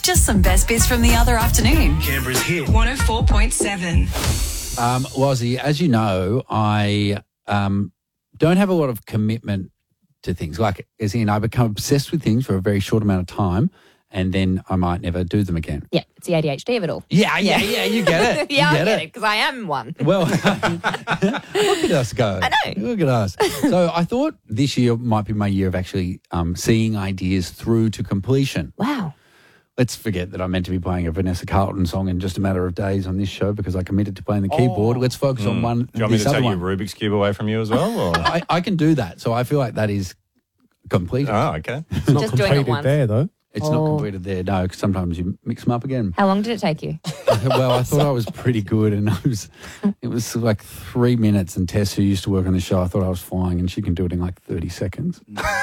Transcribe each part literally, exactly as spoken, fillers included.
Just some best bits from the other afternoon. Canberra's hit. one oh four point seven. Um, Lozzie, as you know, I um, don't have a lot of commitment to things. Like, as in, I become obsessed with things for a very short amount of time, and then I might never do them again. Yeah, it's the A D H D of it all. Yeah, yeah, yeah, you get it. yeah, you I get it because I am one. Well, look at us go. I know. Look at us. So I thought this year might be my year of actually um, seeing ideas through to completion. Wow. Let's forget that I'm meant to be playing a Vanessa Carlton song in just a matter of days on this show because I committed to playing the keyboard. Oh. Let's focus Mm. on one. Do you want me this to other take one. your Rubik's Cube away from you as well? Or? I, I can do that. So I feel like that is completed. Oh, okay. It's not Just doing it completed once. there, though. It's not Oh. completed there, no, because sometimes you mix them up again. How long did it take you? Well, I thought I was pretty good, and I was, it was like three minutes, and Tess, who used to work on the show, I thought I was flying, and she can do it in like thirty seconds.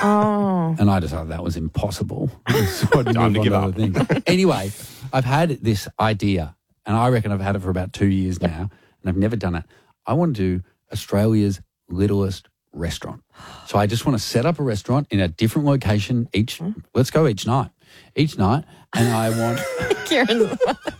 Oh. And I decided that was impossible. So I'd Time move to on give other things. Anyway, I've had this idea, and I reckon I've had it for about two years now, and I've never done it. I want to do Australia's littlest restaurant. So I just want to set up a restaurant in a different location each, let's go each night. Each night, and I want, Kieran.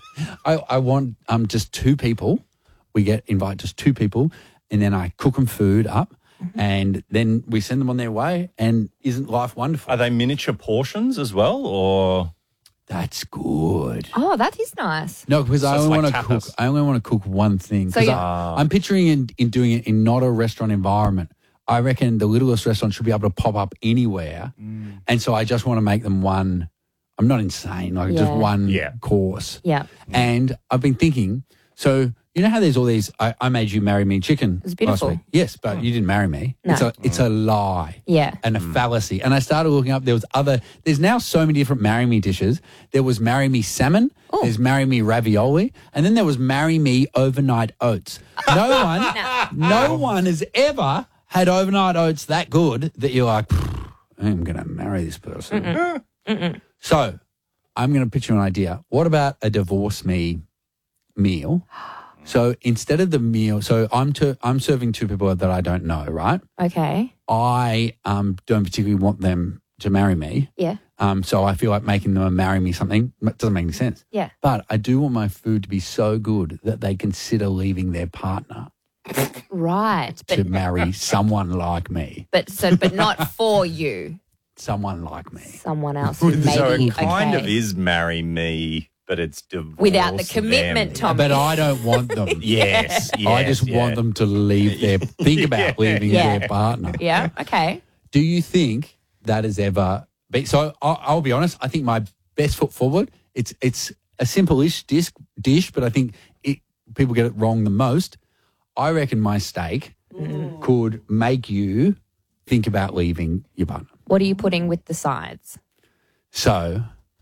I, I want um just two people. We get invite just two people, and then I cook them food up, and then we send them on their way. And isn't life wonderful? Are they miniature portions as well, or That's good. Oh, that is nice. No, because So I it's only like want to tapas. cook. I only want to cook one thing. So 'Cause you- I, I'm picturing in, in doing it in not a restaurant environment. I reckon the littlest restaurant should be able to pop up anywhere, and so I just want to make them one. I'm not insane, like just Yeah. one Yeah. course. Yeah. And I've been thinking, so you know how there's all these, I, I made you marry me chicken was beautiful. last week. Yes, but you didn't marry me. No. It's a it's a lie. Yeah. And a fallacy. And I started looking up, there was other, there's now so many different marry me dishes. There was marry me salmon, Oh. there's marry me ravioli, and then there was marry me overnight oats. No one, no one has ever had overnight oats that good that you're like, I'm going to marry this person. Mm-mm. Mm-mm. So I'm going to pitch you an idea. What about a divorce me meal? So instead of the meal, so I'm to, I'm serving two people that I don't know, right? Okay. I um, don't particularly want them to marry me. Yeah. Um, so I feel like making them marry me something it doesn't make any sense. Yeah. But I do want my food to be so good that they consider leaving their partner Right. to But marry someone like me. but so but not for you. Someone like me. Someone else who maybe so it kind okay. of is marry me, but it's divorce Without the commitment, them. Tom. But I don't want them. Yes, yes, I just yeah. want them to leave their, think about leaving Yeah. their partner. Yeah. Okay. Do you think that has ever been? So I'll, I'll be honest. I think my best foot forward. It's it's a simple-ish dish, dish, but I think it, people get it wrong the most. I reckon my steak could make you think about leaving your partner. What are you putting with the sides? So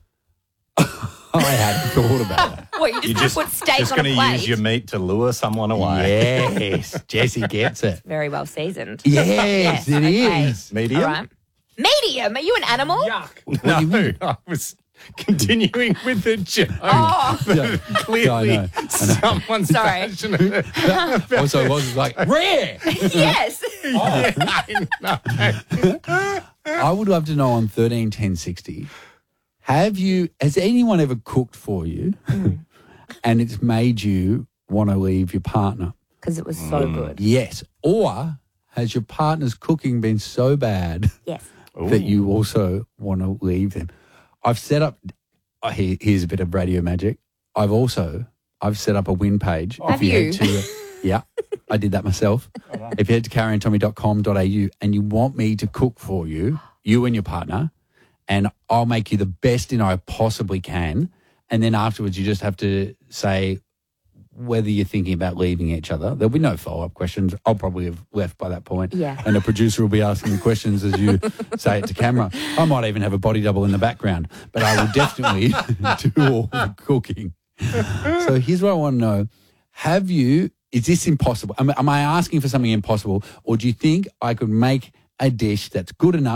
I hadn't thought about that. What, you just, You're gonna just, put steak just on a going to plate? use your meat to lure someone away. Yes, Jesse gets it. Very well seasoned. Yes, it okay. is. Medium? All right. Medium? Are you an animal? No, I was continuing with the joke. Oh, Yeah, Clearly, I know. I know. someone's Sorry. passionate. Also, it was like rare. yes. Yeah, I know. I would love to know on thirteen ten sixty, have you, has anyone ever cooked for you and it's made you want to leave your partner? Because it was so good. Yes. Or has your partner's cooking been so bad Yes. that you also want to leave them? I've set up, oh, here, here's a bit of radio magic. I've also, I've set up a win page. Have If you, you? head to, yeah, I did that myself. If you head to carrie and tommy dot com dot a u and you want me to cook for you, you and your partner, and I'll make you the best dinner I possibly can. And then afterwards, you just have to say whether you're thinking about leaving each other. There'll be no follow-up questions. I'll probably have left by that point. Yeah. And the producer will be asking the questions as you say it to camera. I might even have a body double in the background, but I will definitely do all the cooking. So here's what I want to know. Have you, is this impossible? Am, am I asking for something impossible, or do you think I could make a dish that's good enough